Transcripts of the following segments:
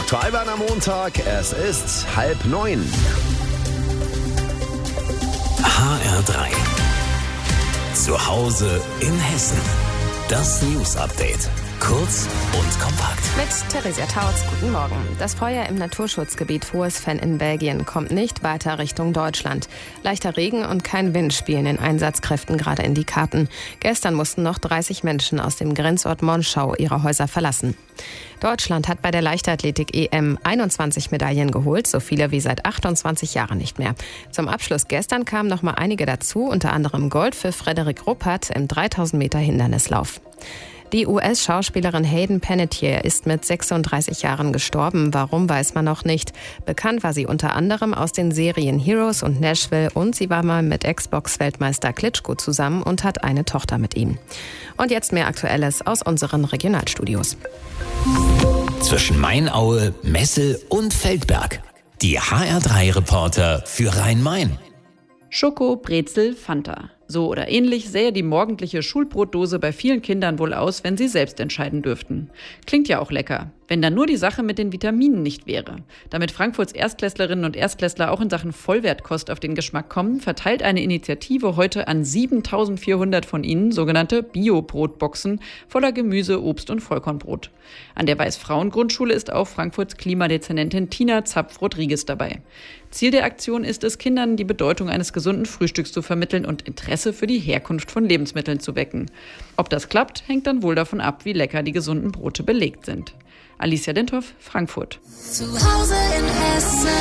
Treibern am Montag, es ist 8:30. HR3. Zu Hause in Hessen. Das News-Update. Kurz und kompakt. Mit Theresia Tautz, guten Morgen. Das Feuer im Naturschutzgebiet Voesven in Belgien kommt nicht weiter Richtung Deutschland. Leichter Regen und kein Wind spielen den Einsatzkräften gerade in die Karten. Gestern mussten noch 30 Menschen aus dem Grenzort Monschau ihre Häuser verlassen. Deutschland hat bei der Leichtathletik-EM 21 Medaillen geholt, so viele wie seit 28 Jahren nicht mehr. Zum Abschluss gestern kamen noch mal einige dazu, unter anderem Gold für Frederik Ruppert im 3000 Meter Hindernislauf. Die US-Schauspielerin Hayden Panettiere ist mit 36 Jahren gestorben. Warum, weiß man noch nicht. Bekannt war sie unter anderem aus den Serien Heroes und Nashville und sie war mal mit Xbox-Weltmeister Klitschko zusammen und hat eine Tochter mit ihm. Und jetzt mehr Aktuelles aus unseren Regionalstudios. Zwischen Mainaue, Messel und Feldberg. Die HR3-Reporter für Rhein-Main. Schoko, Brezel, Fanta. So oder ähnlich sähe die morgendliche Schulbrotdose bei vielen Kindern wohl aus, wenn sie selbst entscheiden dürften. Klingt ja auch lecker, wenn dann nur die Sache mit den Vitaminen nicht wäre. Damit Frankfurts Erstklässlerinnen und Erstklässler auch in Sachen Vollwertkost auf den Geschmack kommen, verteilt eine Initiative heute an 7.400 von ihnen sogenannte Bio-Brotboxen voller Gemüse, Obst und Vollkornbrot. An der Weiß-Frauen-Grundschule ist auch Frankfurts Klimadezernentin Tina Zapf-Rodriguez dabei. Ziel der Aktion ist es, Kindern die Bedeutung eines gesunden Frühstücks zu vermitteln und Interesse für die Herkunft von Lebensmitteln zu wecken. Ob das klappt, hängt dann wohl davon ab, wie lecker die gesunden Brote belegt sind. Alicia Denthoff, Frankfurt. Zu Hause in Hessen.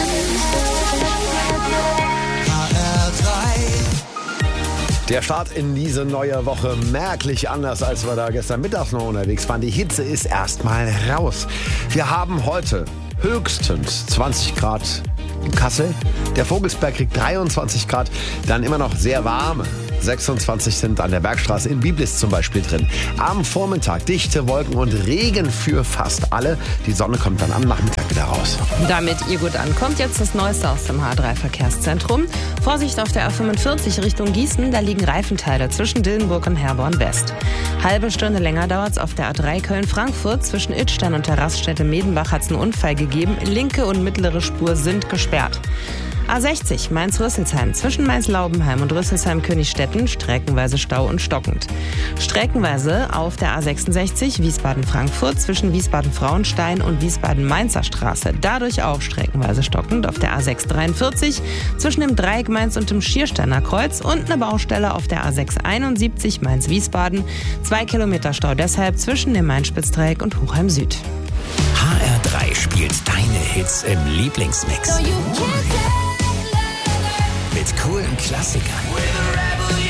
Der Start in diese neue Woche merklich anders, als wir da gestern mittags noch unterwegs waren. Die Hitze ist erstmal raus. Wir haben heute höchstens 20 Grad in Kassel. Der Vogelsberg kriegt 23 Grad, dann immer noch sehr warme 26 sind an der Bergstraße in Biblis zum Beispiel drin. Am Vormittag dichte Wolken und Regen für fast alle. Die Sonne kommt dann am Nachmittag wieder raus. Damit ihr gut ankommt, jetzt das Neueste aus dem H3-Verkehrszentrum. Vorsicht auf der A45 Richtung Gießen, da liegen Reifenteile zwischen Dillenburg und Herborn West. Halbe Stunde länger dauert es auf der A3 Köln-Frankfurt. Zwischen Idstein und der Raststätte Medenbach hat es einen Unfall gegeben. Linke und mittlere Spur sind gesperrt. A60 Mainz-Rüsselsheim zwischen Mainz-Laubenheim und Rüsselsheim-Königstetten streckenweise Stau und stockend. Streckenweise auf der A66 Wiesbaden-Frankfurt zwischen Wiesbaden-Frauenstein und Wiesbaden-Mainzer Straße. Dadurch auch streckenweise stockend auf der A643 zwischen dem Dreieck Mainz und dem Schiersteiner Kreuz und eine Baustelle auf der A671 Mainz-Wiesbaden. 2 Kilometer Stau deshalb zwischen dem Main-Spitzdreieck und Hochheim Süd. HR3 spielt deine Hits im Lieblingsmix. Mit coolen Klassikern